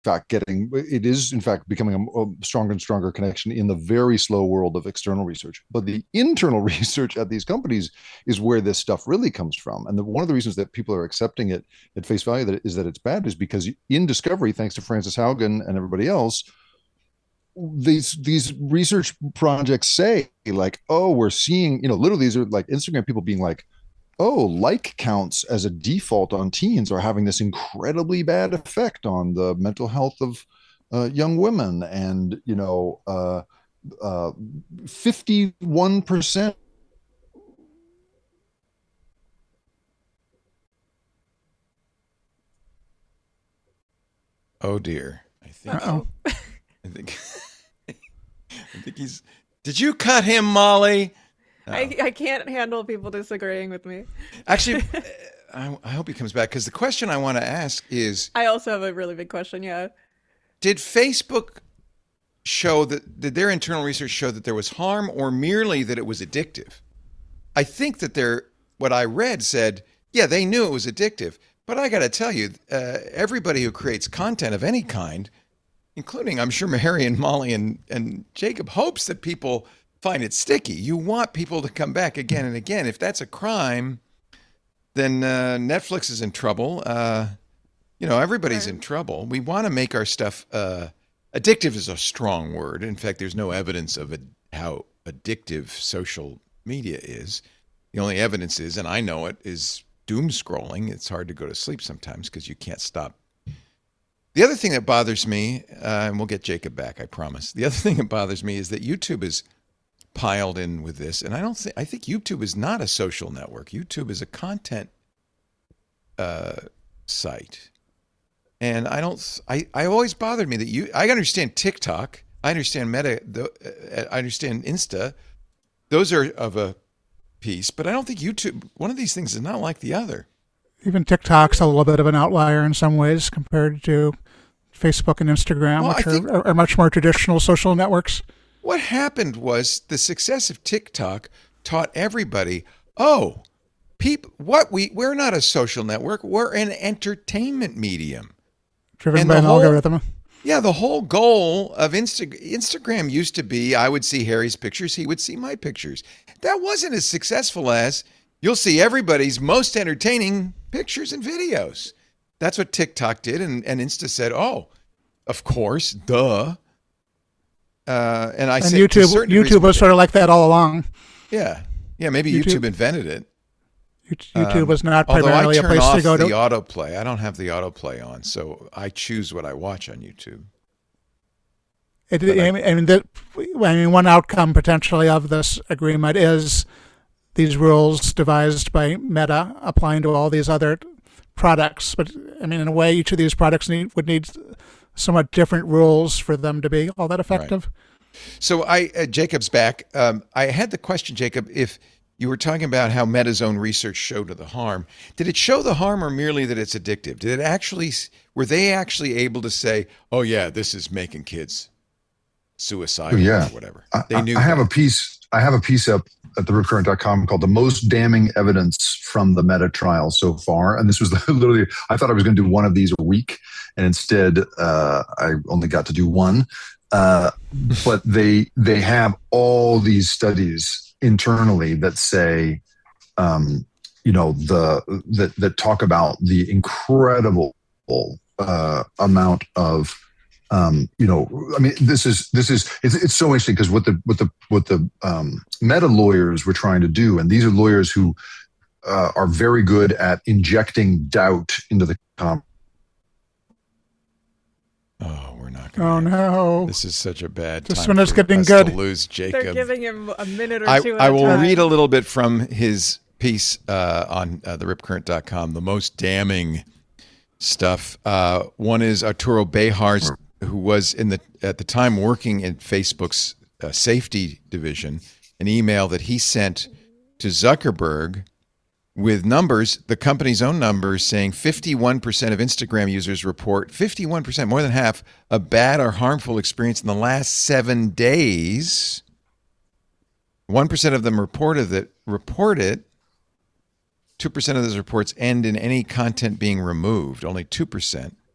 it is in fact becoming a stronger and stronger connection in the very slow world of external research. But the internal research at these companies is where this stuff really comes from. And one of the reasons that people are accepting it at face value that it's bad is because in discovery, thanks to Frances Haugen and everybody else, these research projects say like, oh, we're seeing, literally these are like Instagram people being like, oh, like counts as a default on teens are having this incredibly bad effect on the mental health of young women. And, 51%. Oh, dear. Uh-oh. I think, I think he's, did you cut him, Molly? No. I can't handle people disagreeing with me. Actually, I hope he comes back because the question I want to ask is... I also have a really big question, yeah. Did Facebook show did their internal research show that there was harm or merely that it was addictive? I think that what I read said, yeah, they knew it was addictive. But I got to tell you, everybody who creates content of any kind, including, I'm sure, Harry and Molly and Jacob, hopes that people find it sticky. You want people to come back again and again. If that's a crime, then Netflix is in trouble. Everybody's in trouble. We want to make our stuff addictive is a strong word. In fact, there's no evidence of how addictive social media is. The only evidence is, and I know it, is doom scrolling. It's hard to go to sleep sometimes because you can't stop. The other thing that bothers me, and we'll get Jacob back, I promise. The other thing that bothers me is that YouTube is piled in with this, and I think YouTube is not a social network. YouTube is a content site, and I always bothered me that I understand TikTok, I understand Meta, I understand Insta. Those are of a piece, but I don't think YouTube. One of these things is not like the other. Even TikTok's a little bit of an outlier in some ways compared to Facebook and Instagram, which are much more traditional social networks. What happened was the success of TikTok taught everybody, oh, we're not a social network, we're an entertainment medium. Driven by an algorithm. Yeah, the whole goal of Instagram used to be I would see Harry's pictures, he would see my pictures. That wasn't as successful as you'll see everybody's most entertaining pictures and videos. That's what TikTok did, and Insta said, oh, of course, duh. And YouTube was sort of like that all along. Yeah, maybe YouTube invented it. YouTube was not primarily a place to go to. The autoplay. I don't have the autoplay on, so I choose what I watch on YouTube. One outcome potentially of this agreement is these rules devised by Meta applying to all these other products. But in a way, each of these products would need somewhat different rules for them to be all that effective. Right. So Jacob's back. I had the question, Jacob, if you were talking about how Meta's own research showed the harm. Did it show the harm or merely that it's addictive? Were they actually able to say, oh yeah, this is making kids suicidal or whatever? They knew. I have a piece up at theripcurrent.com called "The Most Damning Evidence from the Meta Trial So Far," and this was literally. I thought I was going to do one of these a week, and instead I only got to do one. But they have all these studies internally that say, that talk about the incredible amount of. It's so interesting because what the Meta lawyers were trying to do, and these are lawyers who are very good at injecting doubt into the Oh, we're not going to. Oh, no. This is such a bad time. This one is getting good. To lose Jacob. They're giving him a minute or two. I will read a little bit from his piece on theripcurrent.com, the most damning stuff. One is Arturo Bejar's, who was at the time working in Facebook's safety division, an email that he sent to Zuckerberg with numbers, the company's own numbers, saying 51% of Instagram users report, 51%, more than half, a bad or harmful experience in the last 7 days. 1% of them report it. 2% of those reports end in any content being removed, only 2%.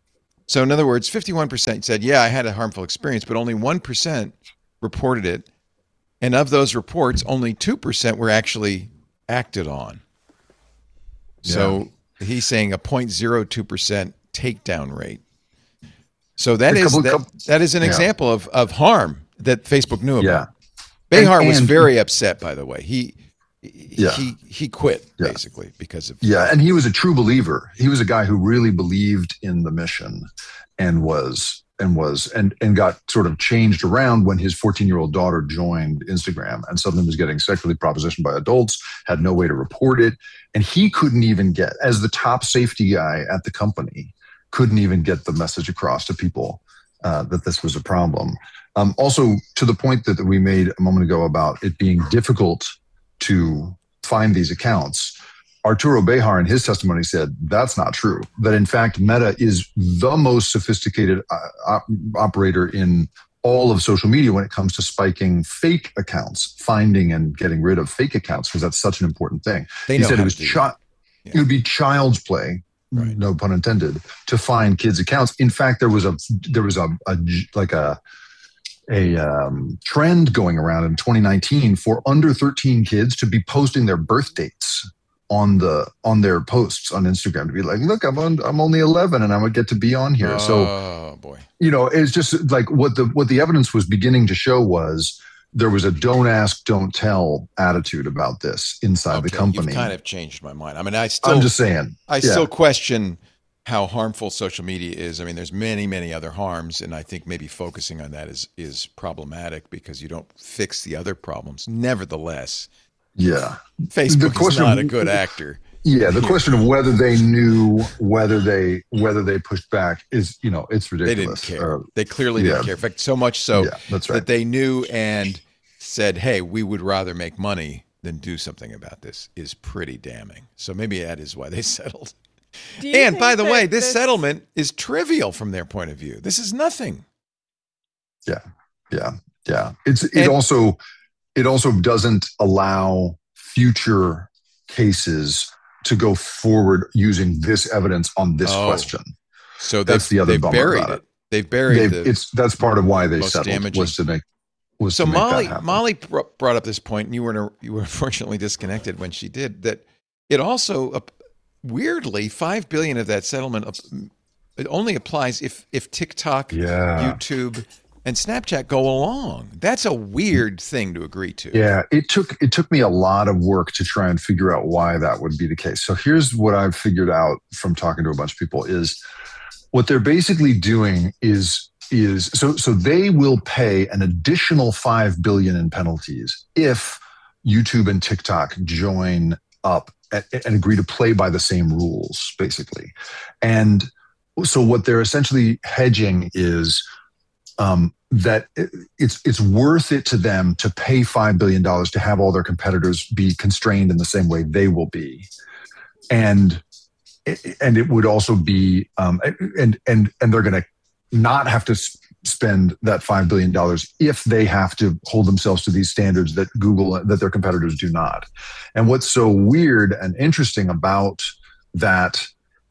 So in other words, 51% said, yeah, I had a harmful experience, but only 1% reported it. And of those reports, only 2% were actually acted on. So he's saying a 0.02% takedown rate. So that is an example of harm that Facebook knew about. Behar was very upset, by the way. He quit basically because of and he was a true believer. He was a guy who really believed in the mission and got sort of changed around when his 14-year-old daughter joined Instagram and suddenly was getting sexually propositioned by adults, had no way to report it, and he couldn't even get, as the top safety guy at the company, couldn't even get the message across to people that this was a problem. Also, to the point that we made a moment ago about it being difficult to find these accounts, Arturo Behar in his testimony said that's not true. That in fact, Meta is the most sophisticated operator in all of social media when it comes to spiking fake accounts, finding and getting rid of fake accounts, because that's such an important thing. He said it would be child's play, no pun intended, to find kids' accounts. In fact, there was a trend going around in 2019 for under 13 kids to be posting their birth dates on their posts on Instagram, to be like, look, I'm only 11 and I would get to be on here. Oh boy. It's just like what the evidence was beginning to show was there was a don't ask, don't tell attitude about this inside the company. You've kind of changed my mind. I mean, I'm just saying. I still question how harmful social media is. I mean, there's many, many other harms, and I think maybe focusing on that is problematic because you don't fix the other problems. Nevertheless, Facebook is not a good actor. Yeah, the question of whether they knew, whether they pushed back is, it's ridiculous. They didn't care. They clearly didn't care. In fact, so much so that they knew and said, hey, we would rather make money than do something about this is pretty damning. So maybe that is why they settled. And by the way, this settlement is trivial from their point of view. This is nothing. Yeah. It also doesn't allow future cases to go forward using this evidence on this question. So that's the other bummer about it. They've buried that's part of why they settled was to make. So Molly brought up this point, and you were unfortunately disconnected when she did. That it also weirdly, $5 billion of that settlement it only applies if TikTok, YouTube, and Snapchat go along. That's a weird thing to agree to. Yeah, it took me a lot of work to try and figure out why that would be the case. So here's what I've figured out from talking to a bunch of people is what they're basically doing is so they will pay an additional $5 billion in penalties if YouTube and TikTok join up and agree to play by the same rules, basically. And so what they're essentially hedging is that it's worth it to them to pay $5 billion to have all their competitors be constrained in the same way they will be. And it would also be, and they're going to not have to spend that $5 billion if they have to hold themselves to these standards that that their competitors do not. And what's so weird and interesting about that,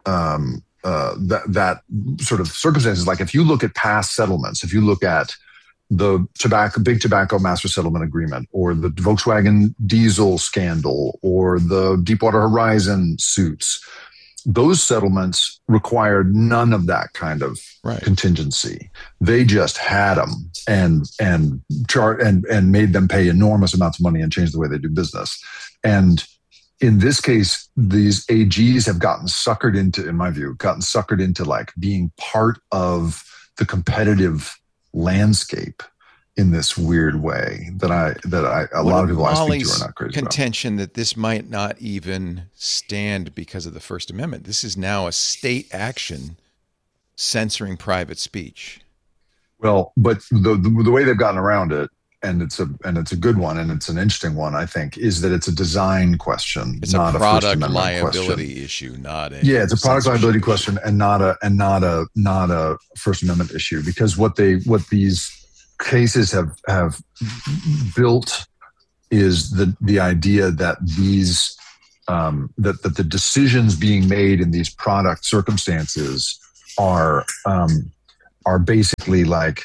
that sort of circumstances, like if you look at past settlements, if you look at the big tobacco master settlement agreement, or the Volkswagen diesel scandal, or the Deepwater Horizon suits, those settlements required none of that kind of contingency. They just had them and made them pay enormous amounts of money and changed the way they do business. And in this case, these AGs have gotten suckered into like being part of the competitive landscape in this weird way that a lot of people I speak to are not crazy contention about. That this might not even stand because of the First Amendment. This is now a state action censoring private speech. Well, but the way they've gotten around it, and it's a good one, and it's an interesting one, I think, is that it's a design question. It's not a product First liability issue, not a it's a product liability question, and not a First Amendment issue. Because what these cases have built is the idea that that the decisions being made in these product circumstances are basically like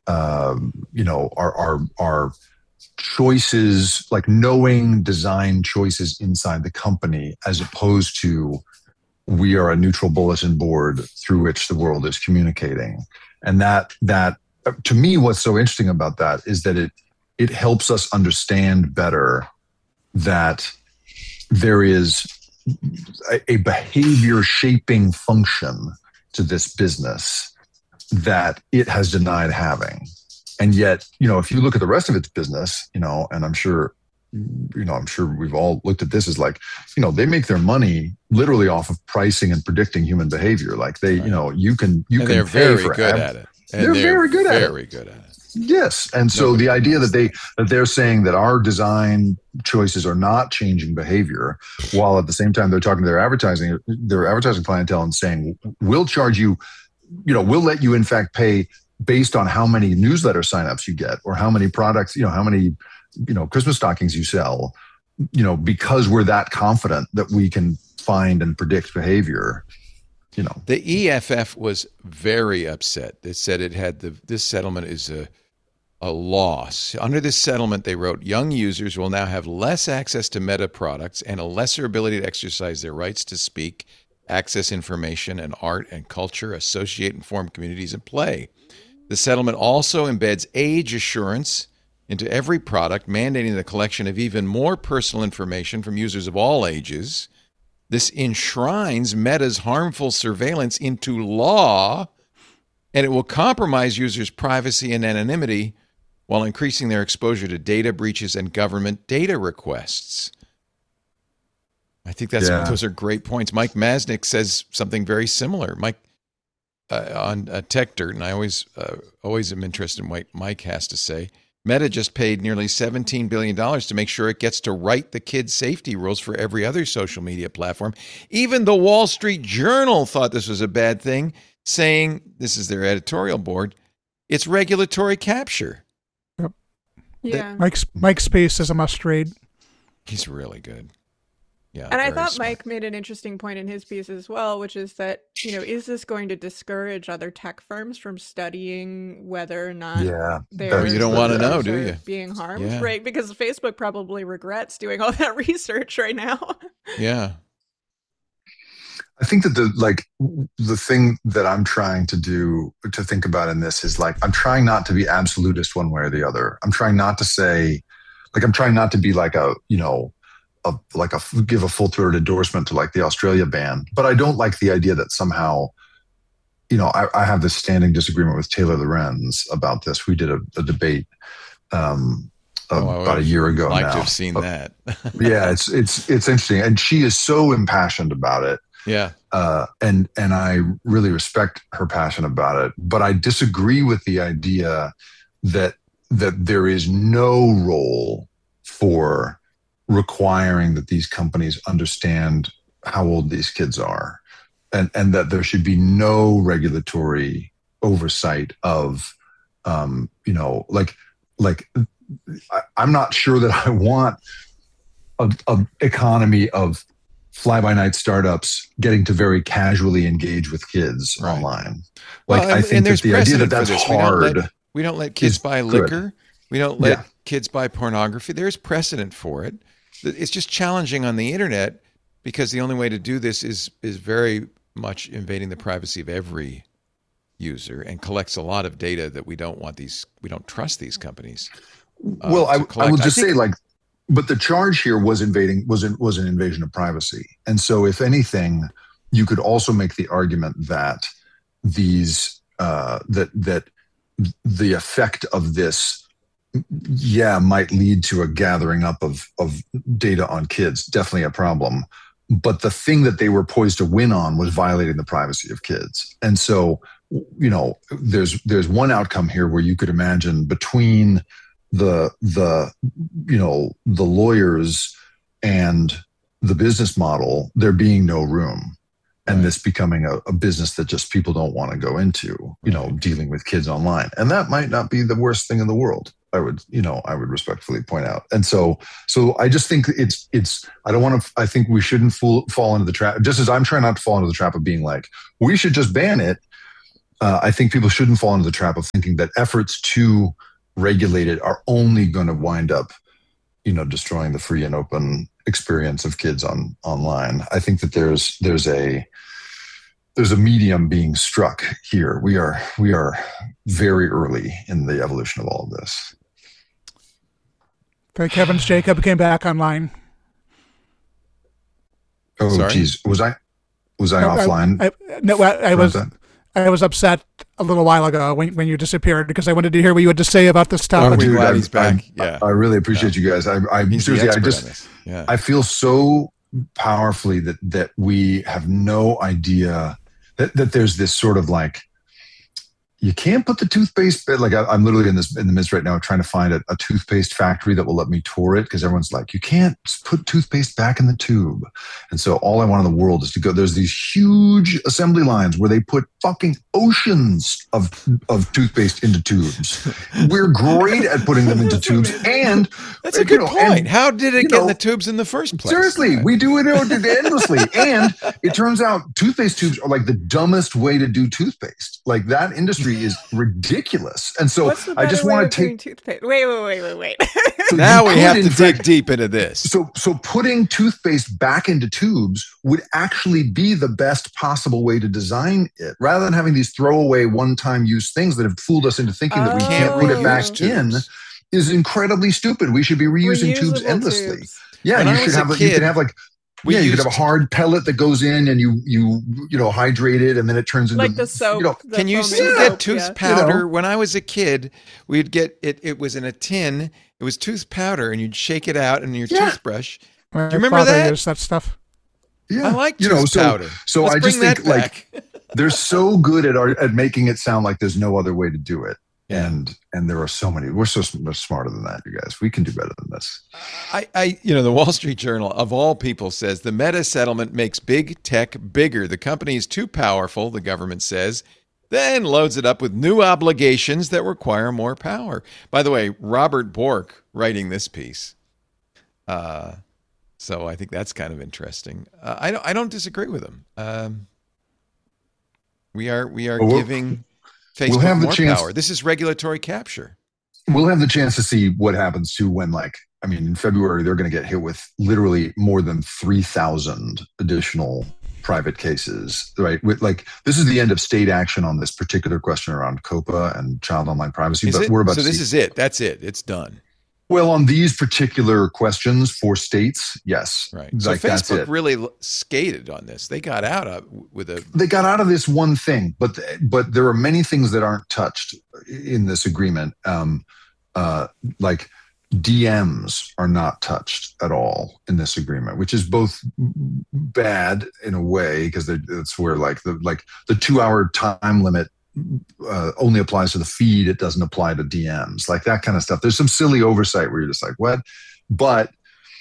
are choices, like knowing design choices inside the company, as opposed to we are a neutral bulletin board through which the world is communicating. And that to me, what's so interesting about that is that it helps us understand better that there is a behavior shaping function to this business that it has denied having. And yet, if you look at the rest of its business, and I'm sure we've all looked at this as like, they make their money literally off of pricing and predicting human behavior. Like you can they're very good at it. They're very good at it. Very good at it. Yes. And so the idea that they're saying that our design choices are not changing behavior, while at the same time they're talking to their advertising clientele and saying, we'll charge you, we'll let you in fact pay based on how many newsletter signups you get, or how many products, how many, Christmas stockings you sell, because we're that confident that we can find and predict behavior. The EFF was very upset. They said it had this settlement is a loss. Under this settlement, they wrote, young users will now have less access to Meta products and a lesser ability to exercise their rights to speak, access information and art and culture, associate and form communities, and play. The settlement also embeds age assurance into every product, mandating the collection of even more personal information from users of all ages. This enshrines Meta's harmful surveillance into law, and it will compromise users' privacy and anonymity while increasing their exposure to data breaches and government data requests. I think those are great points. Mike Masnick says something very similar. Mike on Tech Dirt, and I always am interested in what Mike has to say. Meta just paid nearly $17 billion to make sure it gets to write the kid safety rules for every other social media platform. Even the Wall Street Journal thought this was a bad thing, saying, this is their editorial board, it's regulatory capture. Yep. Yeah. Mike's piece is a must-read. He's really good. Yeah, and I thought smart. Mike made an interesting point in his piece as well, which is that, is this going to discourage other tech firms from studying whether or not you don't want to know, do you? Being harmed, right? Because Facebook probably regrets doing all that research right now. Yeah. I think that the thing that I'm trying to think about in this is like, I'm trying not to be absolutist one way or the other. I'm trying not to say, I'm trying not to be like give a full-throated endorsement to like the Australia ban, but I don't like the idea that somehow, I have this standing disagreement with Taylor Lorenz about this. We did a debate about a year ago. I'd like now. to have seen that. Yeah, it's interesting, and she is so impassioned about it. Yeah, and I really respect her passion about it, but I disagree with the idea that there is no role for requiring that these companies understand how old these kids are, and that there should be no regulatory oversight of, I'm not sure that I want a economy of fly-by-night startups getting to very casually engage with kids online. I think that the idea that that's hard. We don't let kids buy liquor. We don't let kids buy pornography. There's precedent for it. It's just challenging on the internet because the only way to do this is very much invading the privacy of every user and collects a lot of data that we don't trust these companies. Well, I will just say but the charge here was an invasion of privacy. And so if anything, you could also make the argument that these, that the effect of this might lead to a gathering up of data on kids. Definitely a problem. But the thing that they were poised to win on was violating the privacy of kids. And so, there's one outcome here where you could imagine between the lawyers and the business model, there being no room. And this becoming a business that just people don't want to go into, dealing with kids online. And that might not be the worst thing in the world. I would respectfully point out. And so I just think I think we shouldn't fall into the trap, just as I'm trying not to fall into the trap of being like, we should just ban it. I think people shouldn't fall into the trap of thinking that efforts to regulate it are only going to wind up, destroying the free and open experience of kids online. I think that there's a medium being struck here. We are very early in the evolution of all of this. Kevin's Jacob came back online. Oh, geez. Was I offline? I was upset a little while ago when you disappeared because I wanted to hear what you had to say about this topic. We're glad he's back. I really appreciate you guys. I feel so powerfully that we have no idea that there's this sort of like, you can't put the toothpaste, like I'm literally in the midst right now trying to find a toothpaste factory that will let me tour it, because everyone's like, you can't put toothpaste back in the tube. And so all I want in the world is to go, there's these huge assembly lines where they put fucking oceans of toothpaste into tubes. We're great at putting them into tubes. And that's a good point. How did it get in the tubes in the first place? Seriously, we do it endlessly. And it turns out toothpaste tubes are like the dumbest way to do toothpaste. Like that industry is ridiculous. And so I just want to take toothpaste. Wait. So now we have to dig deep into this. So putting toothpaste back into tubes would actually be the best possible way to design it, rather than having these throwaway one-time use things that have fooled us into thinking that we can't put it back in. Is incredibly stupid. We should be reusing tubes endlessly. Tubes. Yeah, you should have. You can have like. You could have a hard pellet that goes in and you hydrate it, and then it turns into like the soap. Can you still get tooth powder? When I was a kid, we'd get it. It was in a tin. It was tooth powder, and you'd shake it out in your toothbrush. Do you remember that? Used that stuff. Yeah, I like tooth powder. So I just think like they're so good at making it sound like there's no other way to do it. And there are so many. We're so much smarter than that, you guys. We can do better than this. The Wall Street Journal, of all people, says the Meta settlement makes big tech bigger. The company is too powerful, the government says, then loads it up with new obligations that require more power. By the way, Robert Bork writing this piece. So I think that's kind of interesting. I don't disagree with him. We are giving Facebook more power. This is regulatory capture. We'll have the chance to see what happens too when, in February, they're going to get hit with literally more than 3,000 additional private cases, right? This is the end of state action on this particular question around COPA and child online privacy. This is it. That's it. It's done. Well, on these particular questions for states, yes. Right. So Facebook really skated on this. They got out of this one thing, but there are many things that aren't touched in this agreement. Like DMs are not touched at all in this agreement, which is both bad in a way, because it's where the 2-hour time limit only applies to the feed. It doesn't apply to DMs, like that kind of stuff. There's some silly oversight where you're just like, what? But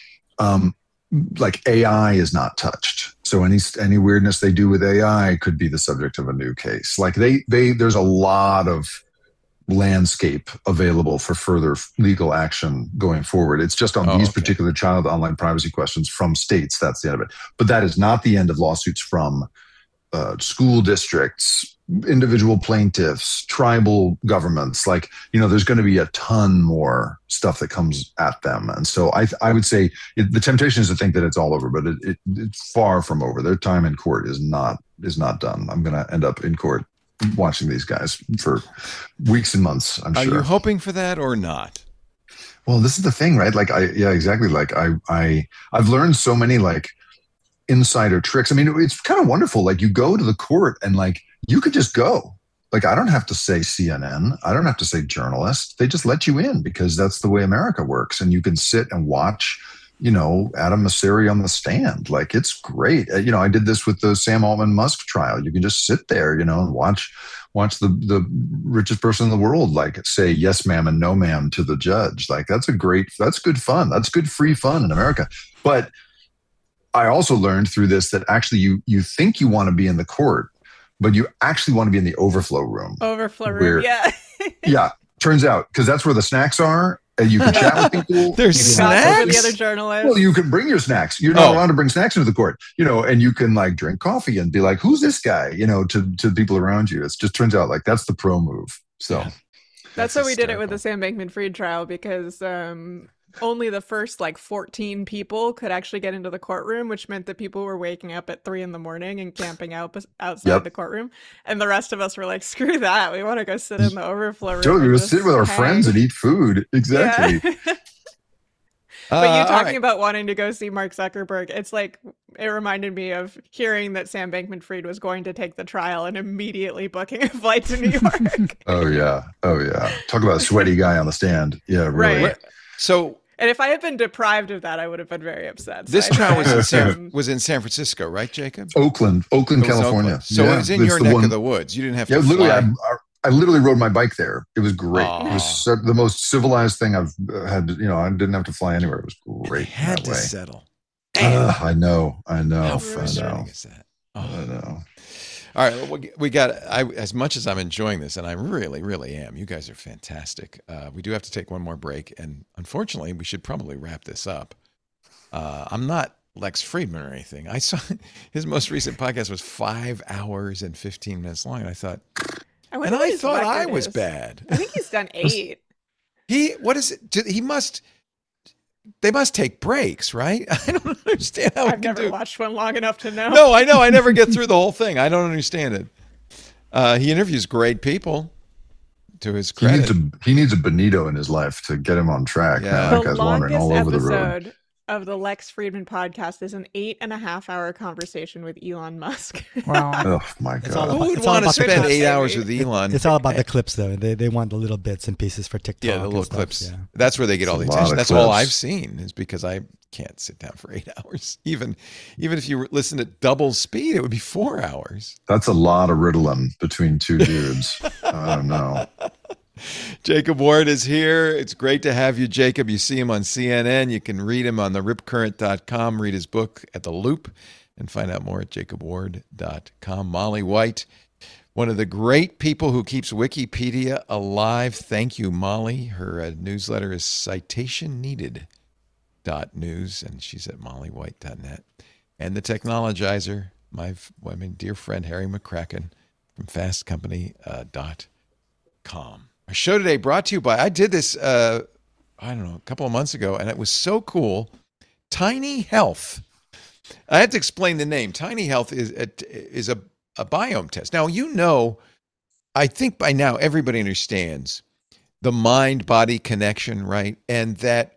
AI is not touched. So any weirdness they do with AI could be the subject of a new case. Like there's a lot of landscape available for further legal action going forward. It's just on these particular child online privacy questions from states. That's the end of it. But that is not the end of lawsuits from school districts, individual plaintiffs, tribal governments. There's going to be a ton more stuff that comes at them. And so I would say the temptation is to think that it's all over, but it's far from over. Their time in court is not done. I'm going to end up in court watching these guys for weeks and months, I'm sure. Are you hoping for that or not? Well, this is the thing, right? Exactly. I've learned so many insider tricks. I mean, it's kind of wonderful. You go to the court and you could just go. I don't have to say CNN. I don't have to say journalist. They just let you in because that's the way America works. And you can sit and watch, Adam Mosseri on the stand. It's great. I did this with the Sam Altman-Musk trial. You can just sit there, and watch the richest person in the world, say yes, ma'am, and no, ma'am to the judge. That's good fun. That's good free fun in America. But I also learned through this that actually you think you want to be in the court, but you actually want to be in the overflow room. Yeah. Yeah. Turns out, because that's where the snacks are and you can chat with people. There's You can Gossip snacks? with the other journalists. Well, you can bring your snacks. You're not Oh. allowed to bring snacks into the court, and you can like drink coffee and be like, "Who's this guy?" To the people around you. It just turns out like that's the pro move. So Yeah. That's how we did it with hysterical. the Sam Bankman-Fried trial because only the first 14 people could actually get into the courtroom, which meant that people were waking up at 3 a.m. and camping out outside Yep. the courtroom, and the rest of us were like, "Screw that! We want to go sit in the overflow room." totally, and we'll just sit with our hang." friends and eat food. Exactly. Yeah. But you all talking right. about wanting to go see Mark Zuckerberg, it's like it reminded me of hearing that Sam Bankman-Fried was going to take the trial and immediately booking a flight to New York. Oh yeah. Talk about a sweaty guy on the stand. Yeah, really. Right. So And if I had been deprived of that, I would have been very upset. So this I trial was in think, was in San Francisco, right, Jacob? Oakland, It was California. Oakland. So Yeah, it was in it's your the neck one- of the woods. You didn't have to Yeah, literally, fly. I literally rode my bike there. It was great. Aw. It was the most civilized thing I've had. I didn't have to fly anywhere. It was They great had that to way. settle. Damn. I know. How I know. frustrating is that? I Oh. know. All right, well, we got. As much as I'm enjoying this, and I really, really am. You guys are fantastic. We do have to take one more break, and unfortunately, we should probably wrap this up. I'm not Lex Friedman or anything. I saw his most recent podcast was 5 hours and 15 minutes long, and I thought, I wonder and what I his thought I record was is. bad. I think he's done 8. What is it? He must. They must take breaks, right? I don't understand how I've we can never do. watched one long enough to know. No, I know. I never get through the whole thing. I don't understand it. He interviews great people. To his credit, He needs a Benito in his life to get him on track. Yeah. Man, The that guy's wandering longest all over the road. episode of the Lex Friedman podcast is an 8.5-hour conversation with Elon Musk. Wow. Oh my It's all god. who would it's all want to about the spend clips. 8 hours with Elon? It's all about the clips, though. They want the little bits and pieces for TikTok. Yeah, the and little stuff, clips. Yeah. That's where they get It's all a the lot attention. of That's all clips. I've seen is because I can't sit down for 8 hours. Even if you listen at double speed, it would be 4 hours. That's a lot of Ritalin between two dudes. I don't know. Jacob Ward is here. It's great to have you, Jacob. You see him on CNN. You can read him on the ripcurrent.com, read his book at The Loop, and find out more at jacobward.com. Molly White, one of the great people who keeps Wikipedia alive. Thank you, Molly. Her newsletter is citationneeded.news, and she's at mollywhite.net. And the technologizer, my dear friend Harry McCracken from fastcompany.com. Our show today brought to you by, I did this, a couple of months ago, and it was so cool. Tiny Health. I have to explain the name. Tiny Health is a biome test. Now, I think by now everybody understands the mind-body connection, right? And that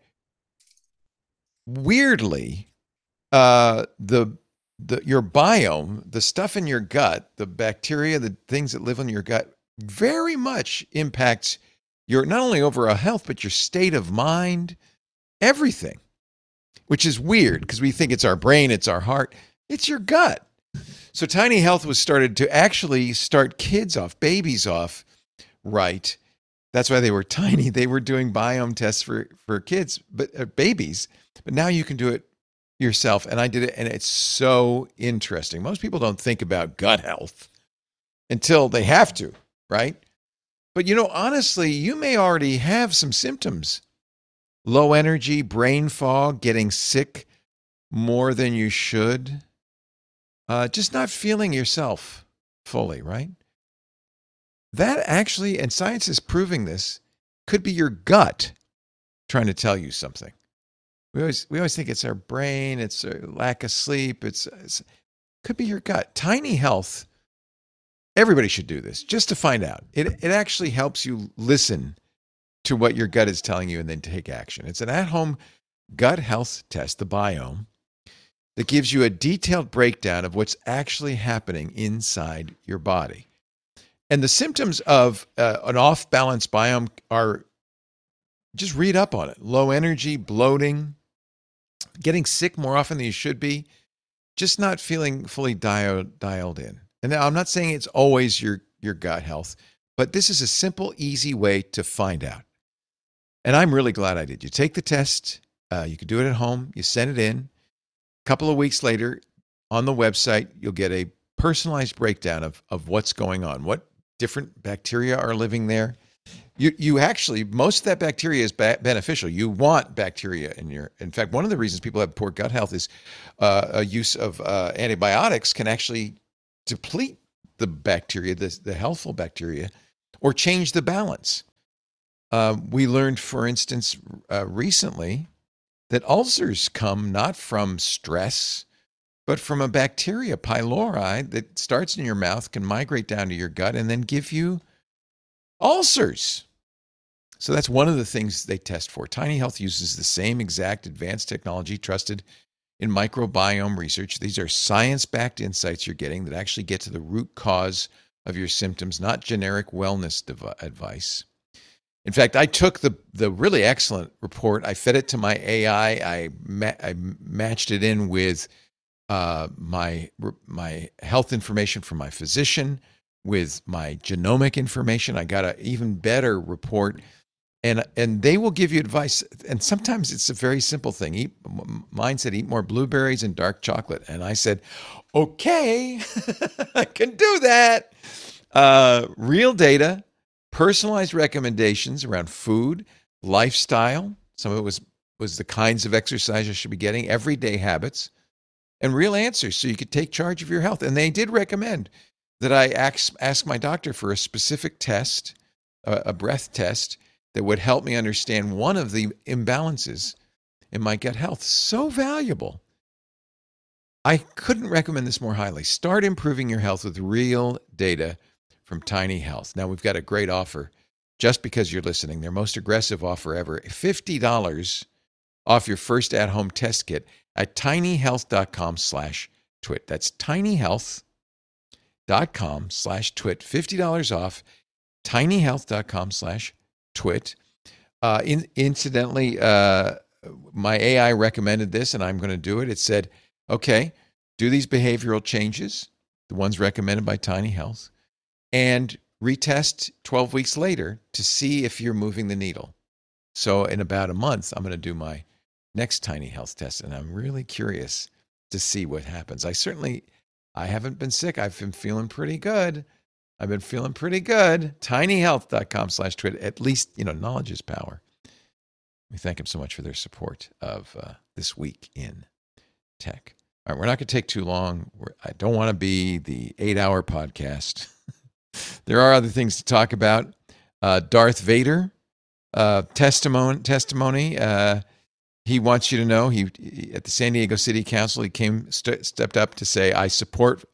weirdly, your biome, the stuff in your gut, the bacteria, the things that live in your gut, very much impacts your not only overall health, but your state of mind, everything, which is weird because we think it's our brain, it's our heart, it's your gut. So Tiny Health was started to actually start babies off right. That's why they were tiny. They were doing biome tests for kids, but babies. But now you can do it yourself. And I did it, and it's so interesting. Most people don't think about gut health until they have to, right? But honestly, you may already have some symptoms. Low energy, brain fog, getting sick more than you should. Just not feeling yourself fully, right? That actually, and science is proving this, could be your gut trying to tell you something. We always think it's our brain, it's our lack of sleep, it could be your gut. Tiny Health, everybody should do this just to find out. It actually helps you listen to what your gut is telling you and then take action. It's an at-home gut health test, the biome, that gives you a detailed breakdown of what's actually happening inside your body. And the symptoms of an off-balance biome are, just read up on it. Low energy, bloating, getting sick more often than you should be, just not feeling fully dialed in. And now I'm not saying it's always your gut health, but this is a simple, easy way to find out. And I'm really glad I did. You take the test, you can do it at home, you send it in. A couple of weeks later, on the website, you'll get a personalized breakdown of what's going on, what different bacteria are living there. You actually, most of that bacteria is beneficial. You want bacteria in fact, one of the reasons people have poor gut health is a use of antibiotics can actually deplete the bacteria, the healthful bacteria, or change the balance. We learned, for instance, recently that ulcers come not from stress, but from a bacteria, pylori, that starts in your mouth, can migrate down to your gut, and then give you ulcers. So that's one of the things they test for. Tiny Health uses the same exact advanced technology trusted in microbiome research. These are science-backed insights you're getting that actually get to the root cause of your symptoms, not generic wellness advice. In fact, I took the really excellent report. I fed it to my AI. I matched it in with my health information from my physician, with my genomic information. I got an even better report, and they will give you advice. And sometimes it's a very simple thing. Mine said eat more blueberries and dark chocolate, and I said, okay, I can do that. Real data. Personalized recommendations around food, lifestyle. Some of it was the kinds of exercise I should be getting, everyday habits, and real answers so you could take charge of your health. And they did recommend that I ask my doctor for a specific test, a breath test, that would help me understand one of the imbalances in my gut health. So valuable. I couldn't recommend this more highly. Start improving your health with real data from Tiny Health. Now, we've got a great offer just because you're listening. Their most aggressive offer ever. $50 off your first at-home test kit at tinyhealth.com/twit. That's tinyhealth.com/twit. $50 off tinyhealth.com/twit. Incidentally, my AI recommended this, and I'm going to do it. It said, okay, do these behavioral changes, the ones recommended by Tiny Health, and retest 12 weeks later to see if you're moving the needle. So in about a month, I'm going to do my next Tiny Health test, and I'm really curious to see what happens. I haven't been sick. I've been feeling pretty good. Tinyhealth.com/twit. At least, knowledge is power. We thank them so much for their support of This Week in Tech. All right, we're not going to take too long. I don't want to be the 8-hour podcast. There are other things to talk about. Darth Vader testimony. He wants you to know he at the San Diego City Council he stepped up to say, I support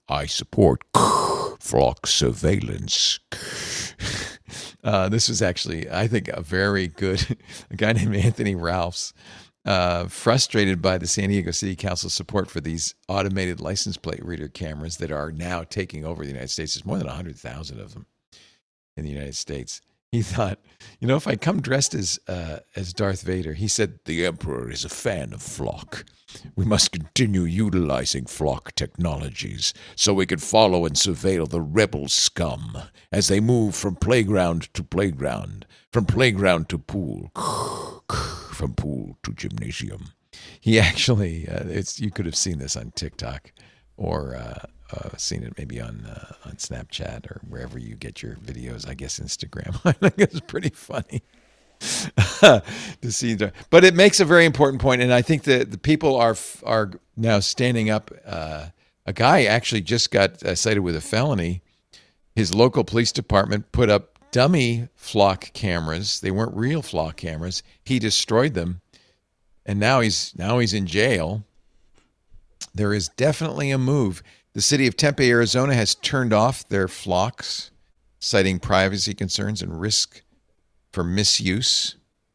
flock surveillance. This was actually, I think, a very good a guy named Anthony Ralphs, frustrated by the San Diego City Council's support for these automated license plate reader cameras that are now taking over the United States. There's more than 100,000 of them in the United States. He thought, if I come dressed as Darth Vader, he said, the Emperor is a fan of flock. We must continue utilizing flock technologies so we can follow and surveil the rebel scum as they move from playground to playground, from playground to pool, from pool to gymnasium. He actually, you could have seen this on TikTok or seen it maybe on Snapchat or wherever you get your videos. I guess Instagram. I think it's pretty funny to see that. But it makes a very important point, and I think that the people are now standing up. A guy actually just got cited with a felony. His local police department put up dummy flock cameras. They weren't real flock cameras. He destroyed them, and now he's in jail. There is definitely a move. The city of Tempe, Arizona, has turned off their flocks, citing privacy concerns and risk for misuse.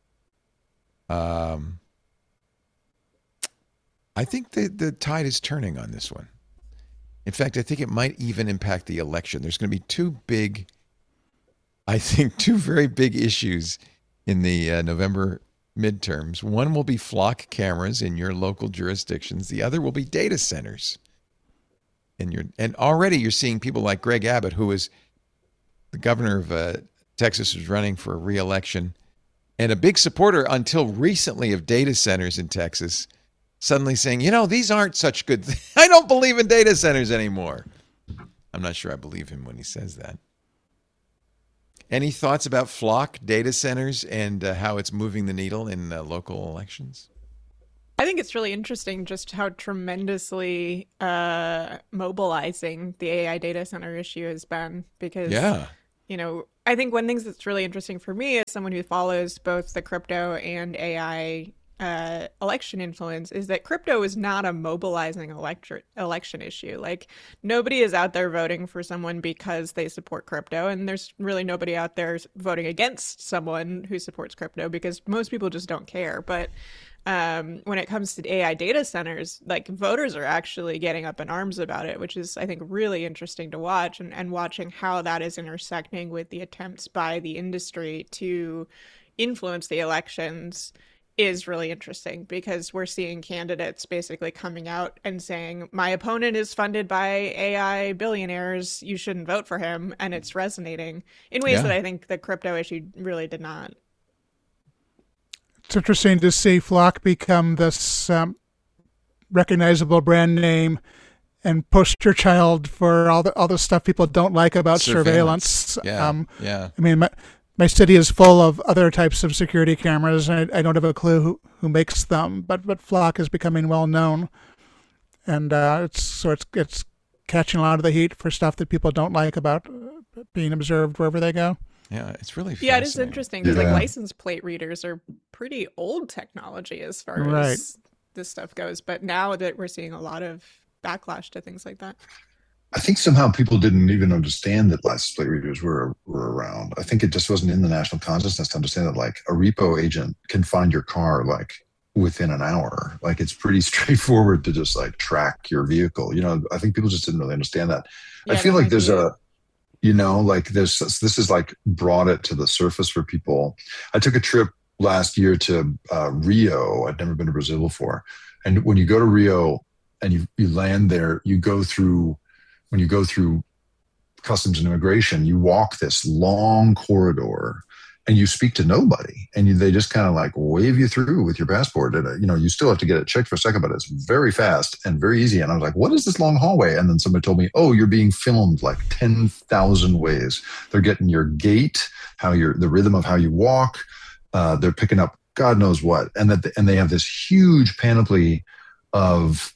I think the tide is turning on this one. In fact, I think it might even impact the election. There's going to be two very big issues in the November midterms. One will be flock cameras in your local jurisdictions. The other will be data centers. And already you're seeing people like Greg Abbott, who is the governor of Texas, who's running for re-election, and a big supporter until recently of data centers in Texas, suddenly saying, these aren't such good I don't believe in data centers anymore. I'm not sure I believe him when he says that. Any thoughts about Flock data centers and how it's moving the needle in local elections? I think it's really interesting just how tremendously mobilizing the AI data center issue has been because, Yeah. I think one thing that's really interesting for me as someone who follows both the crypto and AI election influence is that crypto is not a mobilizing election issue. Like nobody is out there voting for someone because they support crypto, and there's really nobody out there voting against someone who supports crypto because most people just don't care. But when it comes to AI data centers, like voters are actually getting up in arms about it, which is, I think, really interesting to watch and watching how that is intersecting with the attempts by the industry to influence the elections is really interesting because we're seeing candidates basically coming out and saying, my opponent is funded by AI billionaires, you shouldn't vote for him. And it's resonating in ways that I think the crypto issue really did not. It's interesting to see Flock become this recognizable brand name and poster child for all the stuff people don't like about surveillance. Yeah. I mean, my city is full of other types of security cameras, and I don't have a clue who makes them. But Flock is becoming well known, and it's catching a lot of the heat for stuff that people don't like about being observed wherever they go. Yeah, it's really it is interesting because like license plate readers are pretty old technology as far as this stuff goes. But now that we're seeing a lot of backlash to things like that. I think somehow people didn't even understand that license plate readers were around. I think it just wasn't in the national consciousness to understand that like a repo agent can find your car like within an hour. Like it's pretty straightforward to just like track your vehicle. I think people just didn't really understand that. I feel like there's this is like brought it to the surface for people. I took a trip last year to Rio. I'd never been to Brazil before. And when you go to Rio and you land there, when you go through customs and immigration, you walk this long corridor and you speak to nobody. And they just kind of like wave you through with your passport. And, you still have to get it checked for a second, but it's very fast and very easy. And I was like, what is this long hallway? And then somebody told me, oh, you're being filmed like 10,000 ways. They're getting your gait, the rhythm of how you walk. They're picking up God knows what. And they have this huge panoply of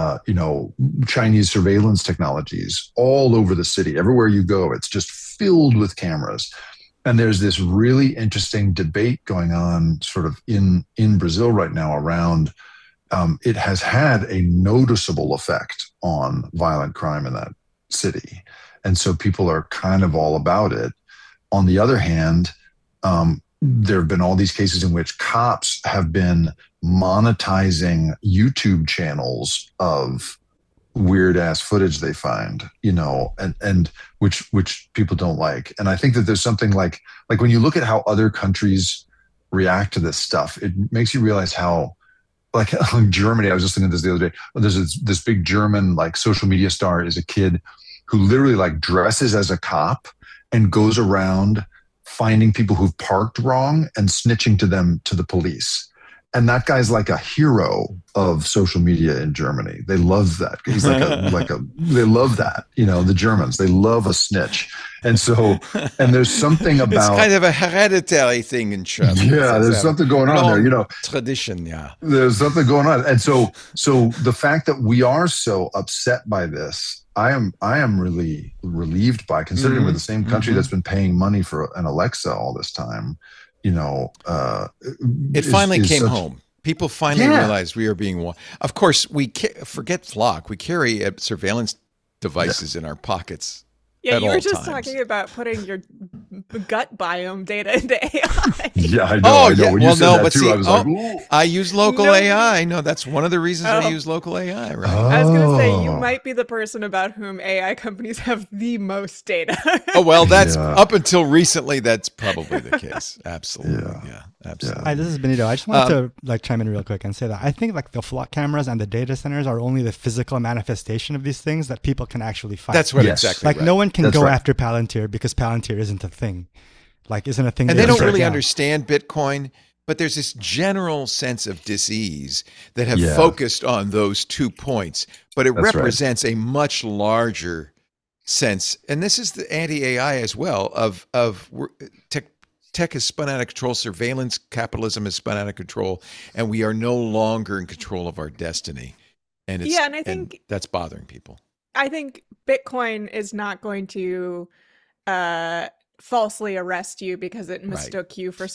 Chinese surveillance technologies all over the city. Everywhere you go, it's just filled with cameras. And there's this really interesting debate going on sort of in Brazil right now around it has had a noticeable effect on violent crime in that city. And so people are kind of all about it. On the other hand, there have been all these cases in which cops have been monetizing YouTube channels of weird ass footage they find, and which people don't like. And I think that there's something like when you look at how other countries react to this stuff, it makes you realize how like Germany, I was just thinking this the other day, there's this big German like social media star is a kid who literally like dresses as a cop and goes around finding people who've parked wrong and snitching to them to the police. And that guy's like a hero of social media in Germany. They love that. He's they love that. The Germans, they love a snitch. And there's something about. It's kind of a hereditary thing in Germany. Yeah, there's something going on there, Tradition, yeah. There's something going on. And so the fact that we are so upset by this, I am really relieved by, considering we're the same country that's been paying money for an Alexa all this time. It finally came home. People finally realized we are being watched. Of course, we forget Flock. We carry surveillance devices in our pockets. Yeah, you were just talking about putting your gut biome data into AI. Yeah, I know. I know. When you said that too, I was like, ooh. I use local AI. No, that's one of the reasons I use local AI, right? I was going to say, you might be the person about whom AI companies have the most data. Oh, well, that's up until recently, that's probably the case. Absolutely. Yeah, absolutely. Hi, this is Benito. I just wanted to chime in real quick and say that I think the Flock cameras and the data centers are only the physical manifestation of these things that people can actually find. That's what exactly right. No one can go after Palantir because Palantir isn't a thing. Isn't a thing. And they don't really understand Bitcoin, but there's this general sense of dis-ease that have focused on those 2 points. But it represents a much larger sense, and this is the anti-AI as well, of tech is spun out of control, surveillance capitalism is spun out of control, and we are no longer in control of our destiny. And it's, and I think that's bothering people. I think Bitcoin is not going to falsely arrest you because it mistook you for